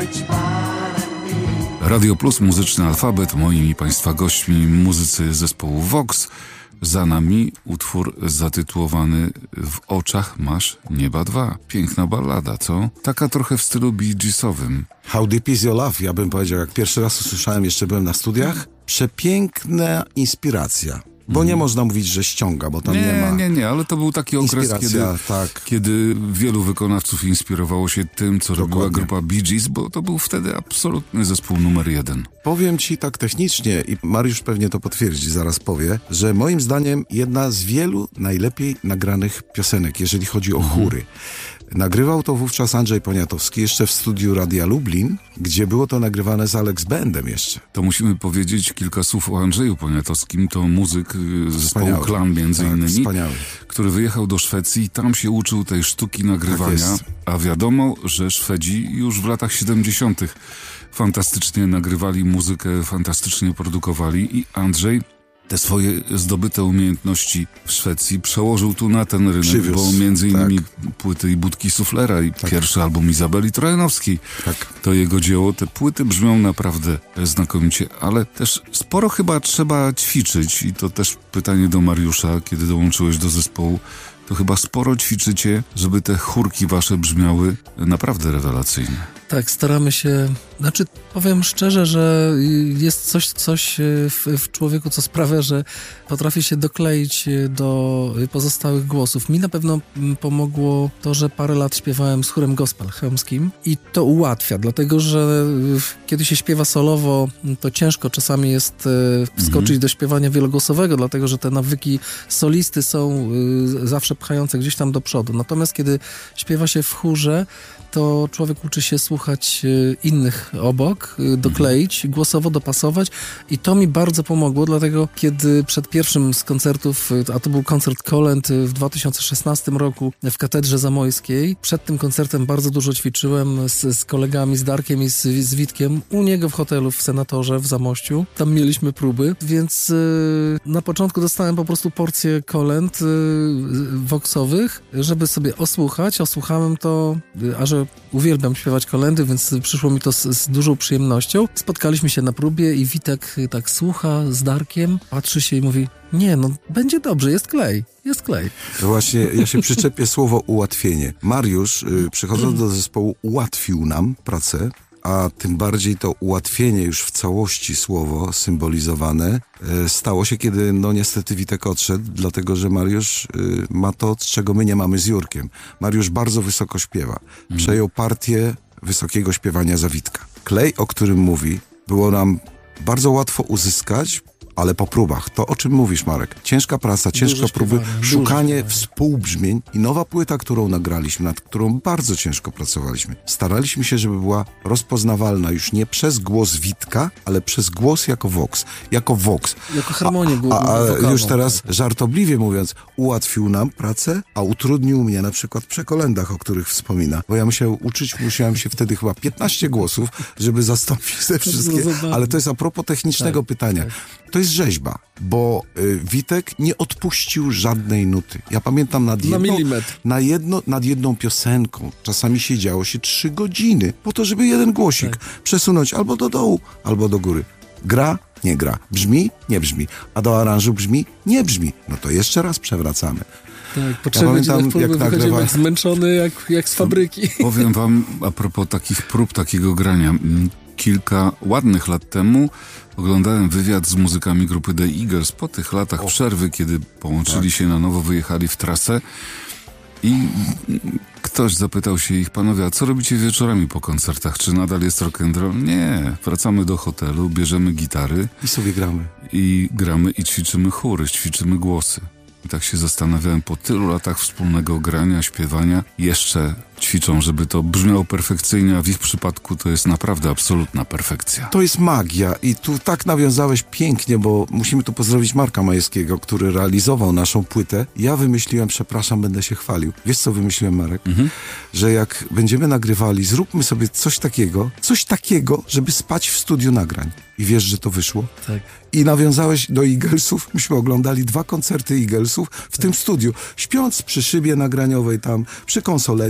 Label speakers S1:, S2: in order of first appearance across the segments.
S1: Radio Plus, muzyczny alfabet, moimi Państwa gośćmi muzycy zespołu Vox. Za nami utwór zatytułowany W oczach masz nieba dwa. Piękna ballada, co? Taka trochę w stylu Bee Geesowym.
S2: How Deep Is Your Love, ja bym powiedział, jak pierwszy raz usłyszałem, jeszcze byłem na studiach, przepiękna inspiracja. Bo nie można mówić, że ściąga, bo tam nie ma...
S1: Nie, ale to był taki okres, kiedy wielu wykonawców inspirowało się tym, co robiła grupa Bee Gees, bo to był wtedy absolutny zespół numer 1.
S2: Powiem ci tak technicznie, i Mariusz pewnie to potwierdzi, zaraz powie, że moim zdaniem jedna z wielu najlepiej nagranych piosenek, jeżeli chodzi o chóry. Nagrywał to wówczas Andrzej Poniatowski jeszcze w studiu Radia Lublin, gdzie było to nagrywane z Alex Bandem jeszcze.
S1: To musimy powiedzieć kilka słów o Andrzeju Poniatowskim. To muzyk zespołu Klan między innymi, który wyjechał do Szwecji i tam się uczył tej sztuki nagrywania. Tak, a wiadomo, że Szwedzi już w latach 70. fantastycznie nagrywali muzykę, fantastycznie produkowali i Andrzej te swoje zdobyte umiejętności w Szwecji przełożył tu na ten rynek, bo między innymi płyty i budki Suflera i pierwszy album Izabeli Trojanowskiej. To jego dzieło. Te płyty brzmią naprawdę znakomicie, ale też sporo chyba trzeba ćwiczyć i to też pytanie do Mariusza, kiedy dołączyłeś do zespołu. To chyba sporo ćwiczycie, żeby te chórki wasze brzmiały naprawdę rewelacyjnie.
S3: Tak, staramy się... Znaczy, powiem szczerze, że jest coś w człowieku, co sprawia, że potrafi się dokleić do pozostałych głosów. Mi na pewno pomogło to, że parę lat śpiewałem z chórem gospel chełmskim i to ułatwia, dlatego że kiedy się śpiewa solowo, to ciężko czasami jest wskoczyć do śpiewania wielogłosowego, dlatego że te nawyki solisty są zawsze pchające gdzieś tam do przodu. Natomiast kiedy śpiewa się w chórze, to człowiek uczy się słuchać innych obok, dokleić, głosowo dopasować i to mi bardzo pomogło, dlatego kiedy przed pierwszym z koncertów, a to był koncert kolęd w 2016 roku w Katedrze Zamojskiej, przed tym koncertem bardzo dużo ćwiczyłem z kolegami, z Darkiem i z Witkiem u niego w hotelu w Senatorze w Zamościu. Tam mieliśmy próby, więc na początku dostałem po prostu porcję kolęd voxowych, żeby sobie osłuchać. Osłuchałem to, a że uwielbiam śpiewać kolędy, więc przyszło mi to z dużą przyjemnością. Spotkaliśmy się na próbie i Witek tak słucha z Darkiem, patrzy się i mówi: nie, no będzie dobrze, jest klej. Jest klej.
S2: To właśnie ja się przyczepię słowo ułatwienie. Mariusz, przychodząc do zespołu, ułatwił nam pracę, a tym bardziej to ułatwienie już w całości słowo symbolizowane stało się, kiedy niestety Witek odszedł, dlatego że Mariusz ma to, czego my nie mamy z Jurkiem. Mariusz bardzo wysoko śpiewa. Przejął partię wysokiego śpiewania za Witka. Klej, o którym mówi, było nam bardzo łatwo uzyskać, ale po próbach. To, o czym mówisz, Marek. Ciężka praca, ciężko próby, szukanie współbrzmień i nowa płyta, którą nagraliśmy, nad którą bardzo ciężko pracowaliśmy. Staraliśmy się, żeby była rozpoznawalna już nie przez głos Witka, ale przez głos jako Vox. Jako
S3: harmonię
S2: a już teraz żartobliwie mówiąc, ułatwił nam pracę, a utrudnił mnie na przykład przy kolędach, o których wspomina. Bo ja musiałem się wtedy chyba 15 głosów, żeby zastąpić te wszystkie. Ale to jest a propos technicznego pytania. To jest rzeźba, bo Witek nie odpuścił żadnej nuty. Ja pamiętam nad jedną piosenką czasami siedziało się 3 godziny po to, żeby jeden głosik przesunąć albo do dołu, albo do góry. Gra, nie gra. Brzmi, nie brzmi. A do aranżu brzmi, nie brzmi. No to jeszcze raz przewracamy.
S3: Tak, po 3 godzinach próby wychodzimy zmęczony jak z fabryki.
S1: Powiem wam a propos takich prób, takiego grania. Kilka ładnych lat temu oglądałem wywiad z muzykami grupy The Eagles po tych latach przerwy, kiedy połączyli się na nowo, wyjechali w trasę i ktoś zapytał się ich: panowie, a co robicie wieczorami po koncertach? Czy nadal jest rock'n'roll? Nie, wracamy do hotelu, bierzemy gitary
S2: i sobie gramy.
S1: I gramy i ćwiczymy chóry, ćwiczymy głosy. I tak się zastanawiałem, po tylu latach wspólnego grania, śpiewania, jeszcze ćwiczą, żeby to brzmiało perfekcyjnie, a w ich przypadku to jest naprawdę absolutna perfekcja.
S2: To jest magia i tu tak nawiązałeś pięknie, bo musimy tu pozdrowić Marka Majewskiego, który realizował naszą płytę. Ja wymyśliłem, przepraszam, będę się chwalił. Wiesz, co wymyśliłem, Marek? Że jak będziemy nagrywali, zróbmy sobie coś takiego, żeby spać w studiu nagrań. I wiesz, że to wyszło?
S3: Tak.
S2: I nawiązałeś do Eaglesów. Myśmy oglądali 2 koncerty Eaglesów w tym studiu. Śpiąc przy szybie nagraniowej tam, przy konsolecie. Ja spałem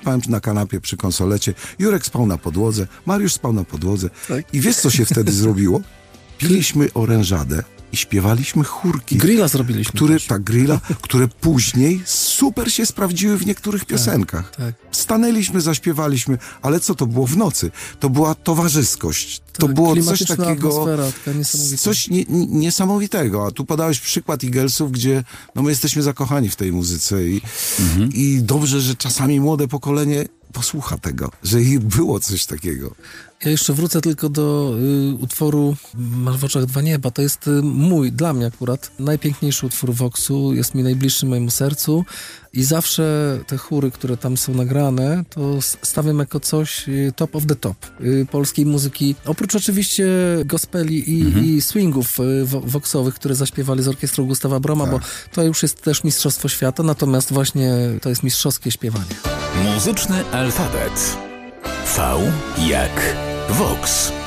S2: spałem na kanapie przy konsolecie, Jurek spał na podłodze, Mariusz spał na podłodze.
S3: Tak.
S2: I wiesz, co się wtedy zrobiło? Piliśmy orężadę i śpiewaliśmy chórki.
S3: Grilla zrobiliśmy.
S2: Grilla, które później super się sprawdziły w niektórych piosenkach.
S3: Tak.
S2: Stanęliśmy, zaśpiewaliśmy, ale co to było w nocy? To była towarzyskość. To było coś takiego, coś niesamowitego. A tu podałeś przykład Eaglesów, gdzie my jesteśmy zakochani w tej muzyce i dobrze, że czasami młode pokolenie posłucha tego, że było coś takiego.
S3: Ja jeszcze wrócę tylko do utworu Masz w oczach dwa nieba. To jest dla mnie akurat, najpiękniejszy utwór Voxu. Jest mi najbliższy mojemu sercu i zawsze te chóry, które tam są nagrane, to stawiam jako coś top of the top polskiej muzyki. Oprócz oczywiście gospeli i swingów voxowych, które zaśpiewali z orkiestrą Gustawa Broma, bo to już jest też mistrzostwo świata, natomiast właśnie to jest mistrzowskie śpiewanie.
S4: Muzyczny alfabet. V jak Vox.